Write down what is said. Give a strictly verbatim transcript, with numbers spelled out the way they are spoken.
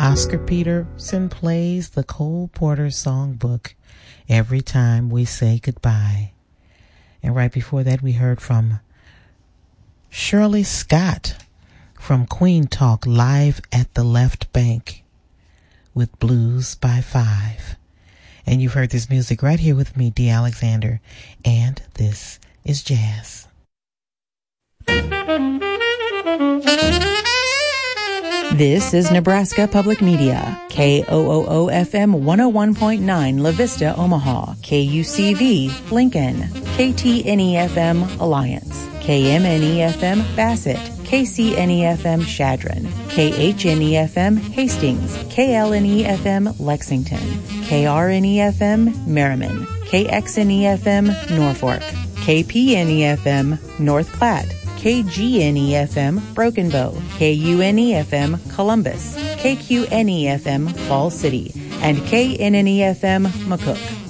Oscar Peterson plays the Cole Porter Songbook every time we say goodbye. And right before that, we heard from Shirley Scott from Queen Talk live at the Left Bank with Blues by Five. And you've heard this music right here with me, Dee Alexander, and this is Jazz. This is Nebraska Public Media, K O O O F M one oh one point nine La Vista, Omaha, K U C V, Lincoln, K T N E F M, Alliance, K M N E F M, Bassett, K C N E F M, Shadron, K H N E F M, Hastings, K L N E F M, Lexington, K R N E F M, Merriman, K X N E F M, Norfolk, K P N E F M, North Platte, K G N E F M, Broken Bow, K U N E F M, Columbus, K Q N E F M, Fall City, and K N N E F M, McCook.